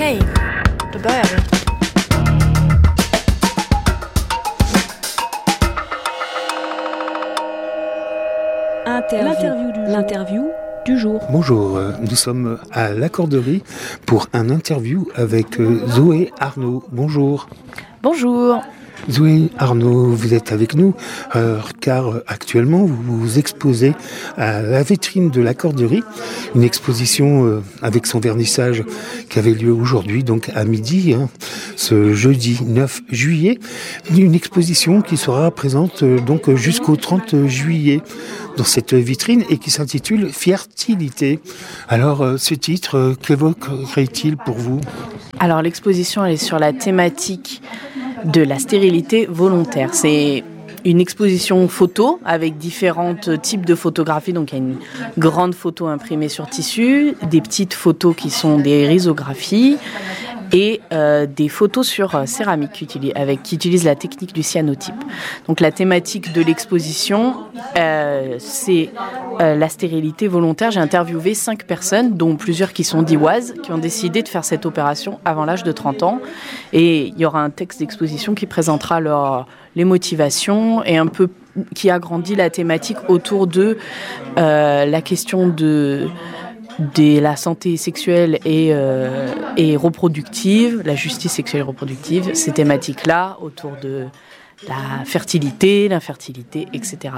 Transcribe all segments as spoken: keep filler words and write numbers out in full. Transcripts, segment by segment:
Okej, då börjar vi. L'interview du, L'interview du jour. Bonjour, nous sommes à l'Accorderie pour un interview avec Zoé Arnaud. Bonjour. Bonjour. Zoé Arnaud, vous êtes avec nous euh, car actuellement vous vous exposez à la vitrine de l'Accorderie, une exposition euh, avec son vernissage qui avait lieu aujourd'hui, donc à midi, hein, ce jeudi neuf juillet, une exposition qui sera présente euh, donc jusqu'au trente juillet dans cette vitrine et qui s'intitule Fiertilité. Alors euh, ce titre, euh, qu'évoquerait-il pour vous ? Alors l'exposition elle est sur la thématique de la stérilité volontaire. C'est une exposition photo avec différents types de photographies. Donc il y a une grande photo imprimée sur tissu, des petites photos qui sont des risographies et euh, des photos sur euh, céramique qui utilisent, avec, qui utilisent la technique du cyanotype. Donc la thématique de l'exposition, euh, c'est euh, la stérilité volontaire. J'ai interviewé cinq personnes, dont plusieurs qui sont d'Iwaz, qui ont décidé de faire cette opération avant l'âge de trente ans. Et il y aura un texte d'exposition qui présentera leur, les motivations et un peu qui agrandit la thématique autour de euh, la question de... de la santé sexuelle et, euh, et reproductive, la justice sexuelle et reproductive, ces thématiques-là autour de la fertilité, l'infertilité, et cetera.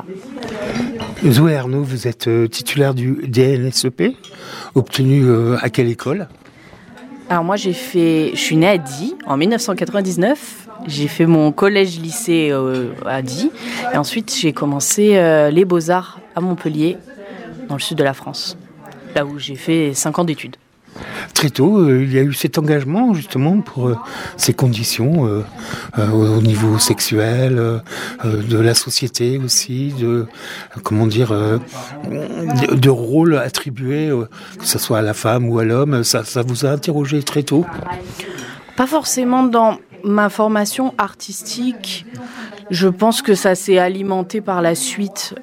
Zoé Arnaud, vous êtes titulaire du D N S E P, obtenu euh, à quelle école ? Alors moi, j'ai fait, je suis née à Die en dix-neuf cent quatre-vingt-dix-neuf. J'ai fait mon collège-lycée euh, à Die. Et ensuite, j'ai commencé euh, les Beaux-Arts à Montpellier, dans le sud de la France. Là où j'ai fait cinq ans d'études. Très tôt, euh, il y a eu cet engagement justement pour euh, ces conditions euh, euh, au niveau sexuel, euh, de la société aussi, de euh, comment dire, euh, de, de rôles attribués, euh, que ce soit à la femme ou à l'homme. Ça, ça vous a interrogé très tôt ? Pas forcément dans ma formation artistique. Je pense que ça s'est alimenté par la suite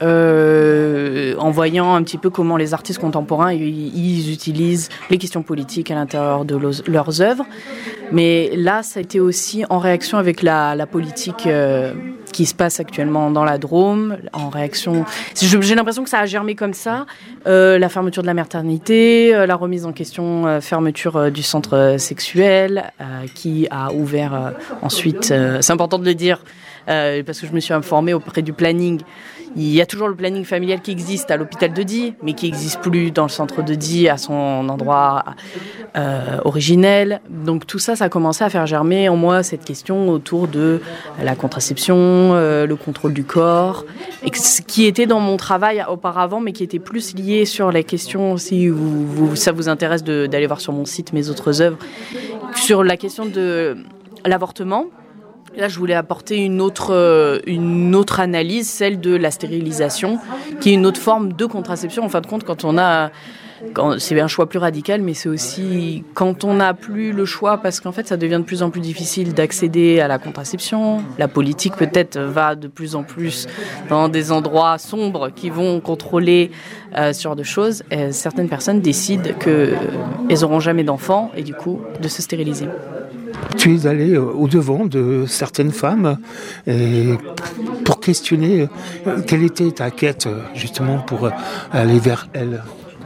euh, en voyant un petit peu comment les artistes contemporains ils, ils utilisent les questions politiques à l'intérieur de los, leurs œuvres. Mais là, ça a été aussi en réaction avec la, la politique euh, qui se passe actuellement dans la Drôme, en réaction... J'ai l'impression que ça a germé comme ça. Euh, la fermeture de la maternité, euh, la remise en question, euh, fermeture euh, du centre euh, sexuel, euh, qui a ouvert euh, ensuite... Euh, c'est important de le dire, Euh, parce que je me suis informée auprès du planning. Il y a toujours le planning familial qui existe à l'hôpital de Die, mais qui n'existe plus dans le centre de Die, à son endroit euh, originel. Donc tout ça, ça a commencé à faire germer en moi cette question autour de la contraception, euh, le contrôle du corps, et qui était dans mon travail auparavant, mais qui était plus lié sur la question, si vous, vous, ça vous intéresse de, d'aller voir sur mon site mes autres œuvres, sur la question de l'avortement. Là, je voulais apporter une autre, une autre analyse, celle de la stérilisation, qui est une autre forme de contraception. En fin de compte, quand on a, quand, c'est un choix plus radical, mais c'est aussi quand on n'a plus le choix, parce qu'en fait, ça devient de plus en plus difficile d'accéder à la contraception. La politique, peut-être, va de plus en plus dans des endroits sombres qui vont contrôler euh, ce genre de choses. Et certaines personnes décident qu'elles n'auront jamais d'enfants et du coup, de se stériliser. Tu es allé au-devant de certaines femmes et pour questionner quelle était ta quête justement pour aller vers elles.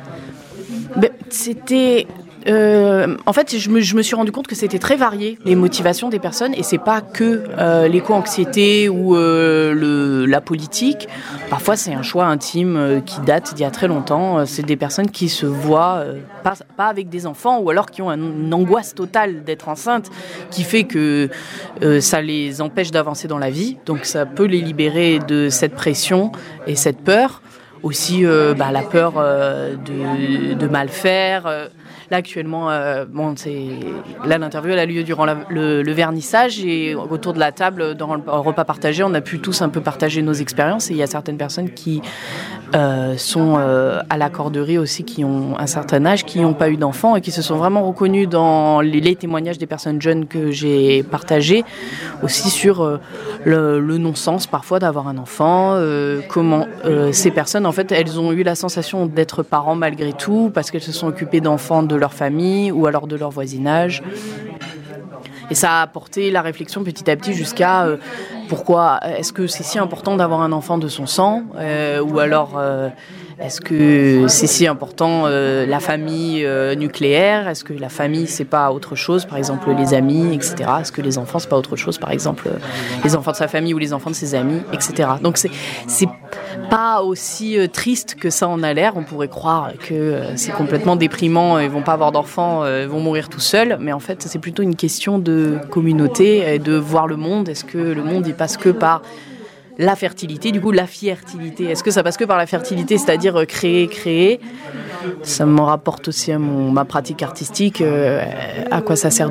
Ben, c'était... Euh, en fait, je me, je me suis rendu compte que c'était très varié, les motivations des personnes, et c'est pas que euh, l'éco-anxiété ou euh, le, la politique. Parfois, c'est un choix intime euh, qui date d'il y a très longtemps. C'est des personnes qui se voient euh, pas, pas avec des enfants, ou alors qui ont un, une angoisse totale d'être enceinte, qui fait que euh, ça les empêche d'avancer dans la vie. Donc, ça peut les libérer de cette pression et cette peur. Aussi, euh, bah, la peur euh, de, de mal faire. Euh, Là, actuellement, euh, bon, c'est... Là, l'interview elle a lieu durant la, le, le vernissage et autour de la table, dans le repas partagé, on a pu tous un peu partager nos expériences et il y a certaines personnes qui euh, sont euh, à l'accorderie aussi, qui ont un certain âge, qui n'ont pas eu d'enfants et qui se sont vraiment reconnus dans les, les témoignages des personnes jeunes que j'ai partagés, aussi sur euh, le, le non-sens parfois d'avoir un enfant, euh, comment euh, ces personnes, en fait, elles ont eu la sensation d'être parents malgré tout parce qu'elles se sont occupées d'enfants de de leur famille ou alors de leur voisinage. Et ça a apporté la réflexion petit à petit jusqu'à euh, pourquoi est-ce que c'est si important d'avoir un enfant de son sang euh, ou alors euh, est-ce que c'est si important euh, la famille euh, nucléaire, est-ce que la famille c'est pas autre chose, par exemple les amis, et cetera. Est-ce que les enfants c'est pas autre chose, par exemple euh, les enfants de sa famille ou les enfants de ses amis, et cetera. Donc c'est c'est pas aussi euh, triste que ça en a l'air. On pourrait croire que euh, c'est complètement déprimant, ils vont pas avoir d'enfants, euh, ils vont mourir tout seuls, mais en fait c'est plutôt une question de communauté et de voir le monde. Est-ce que le monde il passe que par la fertilité, du coup la fiertilité. Est-ce que ça passe que par la fertilité, c'est-à-dire créer, créer ? Ça me rapporte aussi à mon, ma pratique artistique, euh, à quoi ça sert de créer ?